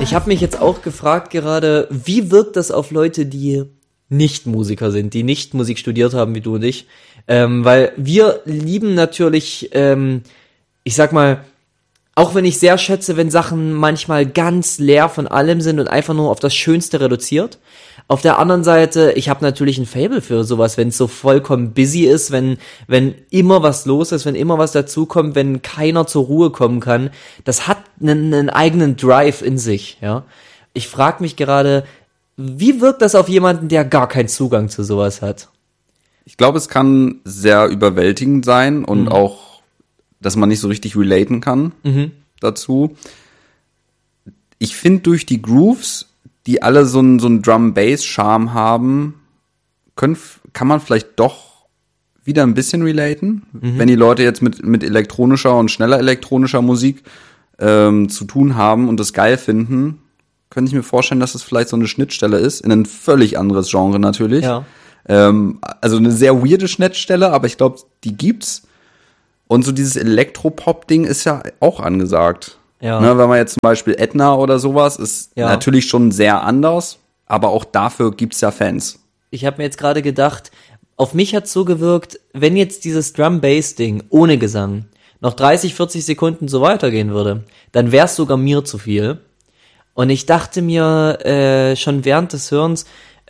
Ich habe mich jetzt auch gefragt gerade, wie wirkt das auf Leute, die nicht Musiker sind, die nicht Musik studiert haben wie du und ich? Weil wir lieben natürlich, ich sag mal, auch wenn ich sehr schätze, wenn Sachen manchmal ganz leer von allem sind und einfach nur auf das Schönste reduziert. Auf der anderen Seite, ich habe natürlich ein Faible für sowas, wenn es so vollkommen busy ist, wenn immer was los ist, wenn immer was dazukommt, wenn keiner zur Ruhe kommen kann. Das hat einen eigenen Drive in sich, ja. Ich frage mich gerade, wie wirkt das auf jemanden, der gar keinen Zugang zu sowas hat? Ich glaube, es kann sehr überwältigend sein und auch, dass man nicht so richtig relaten kann dazu. Ich finde, durch die Grooves, die alle so einen Drum-Bass-Charme haben, kann man vielleicht doch wieder ein bisschen relaten. Wenn die Leute jetzt mit elektronischer und schneller elektronischer Musik zu tun haben und das geil finden, könnte ich mir vorstellen, dass es vielleicht so eine Schnittstelle ist, in ein völlig anderes Genre natürlich. Ja. Also eine sehr weirde Schnittstelle, aber ich glaube, die gibt's. Und so dieses Elektropop-Ding ist ja auch angesagt. Ja. Ne, wenn man jetzt zum Beispiel Edna oder sowas, ist natürlich schon sehr anders, aber auch dafür gibt's ja Fans. Ich habe mir jetzt gerade gedacht, auf mich hat's so gewirkt, wenn jetzt dieses Drum-Bass-Ding ohne Gesang noch 30, 40 Sekunden so weitergehen würde, dann wär's sogar mir zu viel. Und ich dachte mir schon während des Hörens,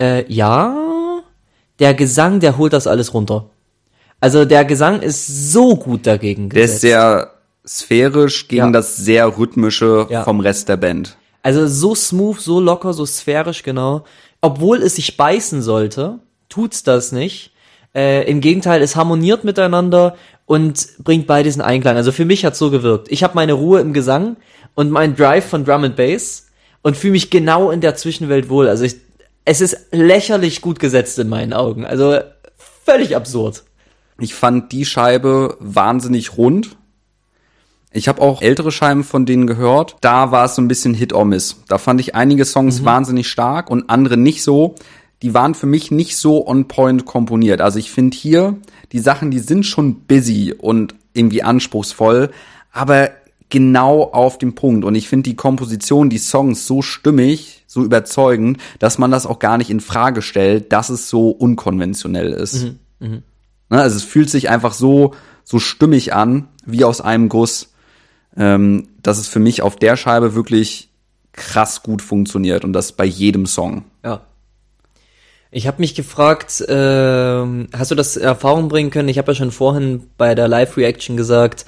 der Gesang, der holt das alles runter. Also der Gesang ist so gut dagegen gesetzt. Der ist sehr sphärisch gegen das sehr rhythmische vom Rest der Band. Also so smooth, so locker, so sphärisch, genau. Obwohl es sich beißen sollte, tut's das nicht. Im Gegenteil, es harmoniert miteinander und bringt beides in Einklang. Also für mich hat's so gewirkt. Ich habe meine Ruhe im Gesang und meinen Drive von Drum and Bass und fühle mich genau in der Zwischenwelt wohl. Also es ist lächerlich gut gesetzt in meinen Augen. Also völlig absurd. Ich fand die Scheibe wahnsinnig rund. Ich habe auch ältere Scheiben von denen gehört. Da war es so ein bisschen Hit or Miss. Da fand ich einige Songs wahnsinnig stark und andere nicht so. Die waren für mich nicht so on point komponiert. Also ich finde hier, die Sachen, die sind schon busy und irgendwie anspruchsvoll, aber genau auf den Punkt. Und ich finde die Komposition, die Songs so stimmig, so überzeugend, dass man das auch gar nicht in Frage stellt, dass es so unkonventionell ist. Also es fühlt sich einfach so stimmig an, wie aus einem Guss, dass es für mich auf der Scheibe wirklich krass gut funktioniert und das bei jedem Song. Ja. Ich habe mich gefragt, hast du das in Erfahrung bringen können? Ich habe ja schon vorhin bei der Live-Reaction gesagt,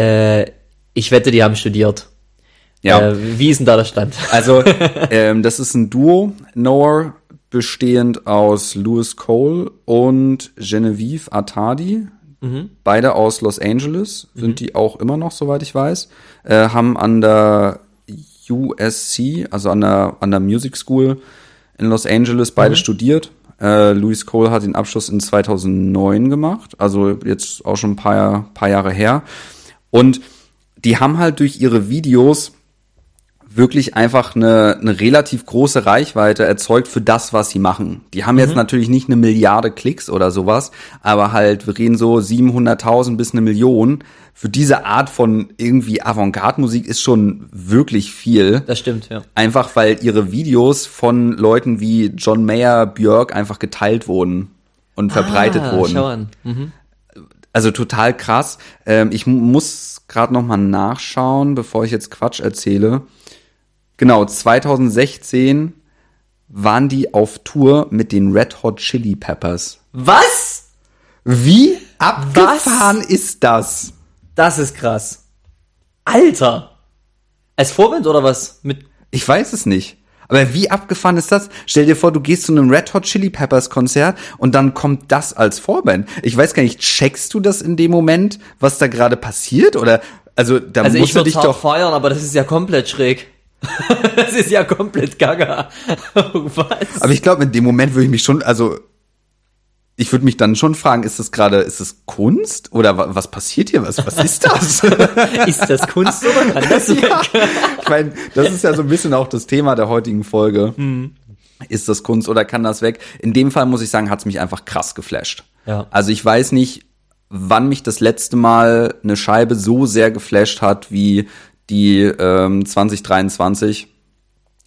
ich wette, die haben studiert. Ja. Wie ist denn da der Stand? Also, das ist ein Duo, Noah, bestehend aus Louis Cole und Genevieve Attadi. Beide aus Los Angeles, sind die auch immer noch, soweit ich weiß. Haben an der USC, also an der Music School in Los Angeles, beide studiert. Louis Cole hat den Abschluss in 2009 gemacht, also jetzt auch schon ein paar Jahre her. Und die haben halt durch ihre Videos wirklich einfach eine relativ große Reichweite erzeugt für das, was sie machen. Die haben jetzt natürlich nicht 1 Milliarde Klicks oder sowas, aber halt, wir reden so 700.000 bis 1 Million. Für diese Art von irgendwie Avantgarde-Musik ist schon wirklich viel. Das stimmt, ja. Einfach, weil ihre Videos von Leuten wie John Mayer, Björk einfach geteilt wurden und verbreitet wurden. Schau an. Also total krass. Ich muss gerade noch mal nachschauen, bevor ich jetzt Quatsch erzähle. Genau, 2016 waren die auf Tour mit den Red Hot Chili Peppers. Was? Wie abgefahren ist das? Das ist krass. Alter! Als Vorband oder was? Ich weiß es nicht. Aber wie abgefahren ist das? Stell dir vor, du gehst zu einem Red Hot Chili Peppers Konzert und dann kommt das als Vorband. Ich weiß gar nicht, checkst du das in dem Moment, was da gerade passiert? Oder, also ich würde dich doch feiern, aber das ist ja komplett schräg. Das ist ja komplett gaga. Was? Aber ich glaube, in dem Moment würde ich mich schon, ich würde mich dann schon fragen, ist das Kunst? Oder was passiert hier? Was ist das? Ist das Kunst oder kann das weg? Ja, ich meine, das ist ja so ein bisschen auch das Thema der heutigen Folge. Ist das Kunst oder kann das weg? In dem Fall muss ich sagen, hat's mich einfach krass geflasht. Ja. Also ich weiß nicht, wann mich das letzte Mal eine Scheibe so sehr geflasht hat wie die 2023.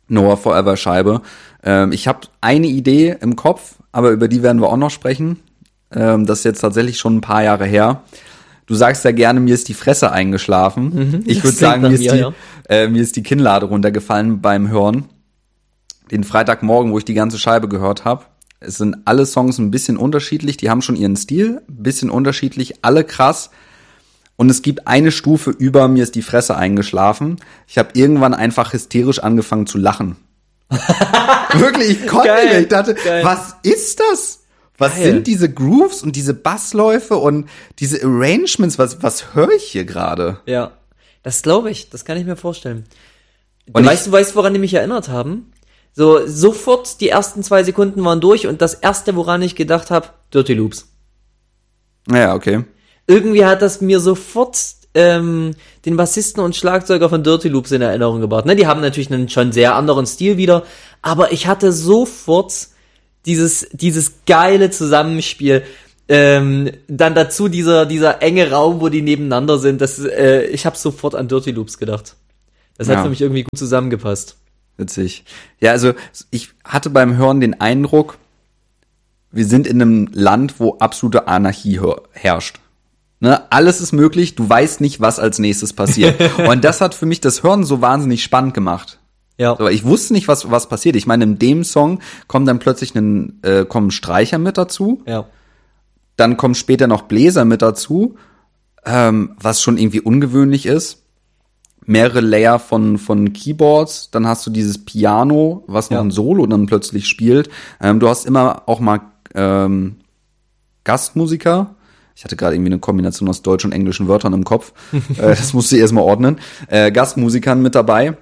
Noah Forever Scheibe. Ich habe eine Idee im Kopf, aber über die werden wir auch noch sprechen. Das ist jetzt tatsächlich schon ein paar Jahre her. Du sagst ja gerne, mir ist die Fresse eingeschlafen. Ich würde sagen, mir ist die Kinnlade runtergefallen beim Hören. Den Freitagmorgen, wo ich die ganze Scheibe gehört habe. Es sind alle Songs ein bisschen unterschiedlich. Die haben schon ihren Stil, ein bisschen unterschiedlich, alle krass. Und es gibt eine Stufe über mir ist die Fresse eingeschlafen. Ich habe irgendwann einfach hysterisch angefangen zu lachen. Wirklich, ich konnte nicht. Ich dachte, was ist das? Was sind diese Grooves und diese Bassläufe und diese Arrangements? Was höre ich hier gerade? Ja, das glaube ich. Das kann ich mir vorstellen. Du weißt, woran die mich erinnert haben? So, sofort die ersten 2 Sekunden waren durch und das erste, woran ich gedacht habe, Dirty Loops. Ja, okay. Irgendwie hat das mir sofort den Bassisten und Schlagzeuger von Dirty Loops in Erinnerung gebracht. Ne, die haben natürlich einen schon sehr anderen Stil wieder, aber ich hatte sofort dieses geile Zusammenspiel. Dann dazu dieser enge Raum, wo die nebeneinander sind. Ich habe sofort an Dirty Loops gedacht. Das hat für mich irgendwie gut zusammengepasst. Witzig. Ja, also ich hatte beim Hören den Eindruck, wir sind in einem Land, wo absolute Anarchie herrscht. Ne? Alles ist möglich, du weißt nicht, was als nächstes passiert. Und das hat für mich das Hören so wahnsinnig spannend gemacht. Ja. Aber ich wusste nicht, was passiert. Ich meine, in dem Song kommt dann plötzlich kommen Streicher mit dazu. Ja. Dann kommen später noch Bläser mit dazu, was schon irgendwie ungewöhnlich ist. Mehrere Layer von Keyboards, dann hast du dieses Piano, was noch ein Solo dann plötzlich spielt. Du hast immer auch mal Gastmusiker. Ich hatte gerade irgendwie eine Kombination aus deutschen und englischen Wörtern im Kopf. Das musste ich erstmal ordnen. Gastmusikern mit dabei.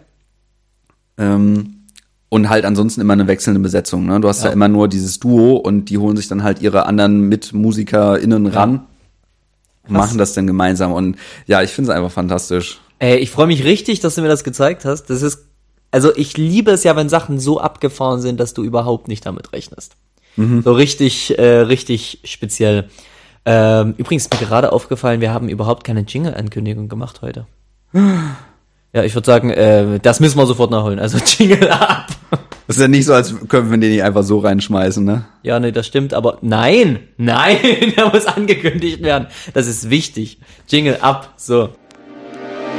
Und halt ansonsten immer eine wechselnde Besetzung. Ne? Du hast ja immer nur dieses Duo und die holen sich dann halt ihre anderen MitmusikerInnen ran und machen das dann gemeinsam. Und ja, ich finde es einfach fantastisch. Ich freue mich richtig, dass du mir das gezeigt hast. Also ich liebe es ja, wenn Sachen so abgefahren sind, dass du überhaupt nicht damit rechnest. So richtig speziell. Übrigens ist mir gerade aufgefallen, wir haben überhaupt keine Jingle-Ankündigung gemacht heute. Ja, ich würde sagen, das müssen wir sofort nachholen. Also Jingle ab. Das ist ja nicht so, als können wir den nicht einfach so reinschmeißen, ne? Ja, nee, das stimmt, aber nein, der muss angekündigt werden. Das ist wichtig. Jingle ab, so.